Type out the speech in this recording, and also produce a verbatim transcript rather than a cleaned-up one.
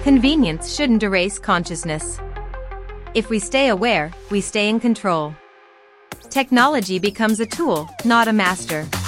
Convenience shouldn't erase consciousness. If we stay aware, we stay in control. Technology becomes a tool, not a master.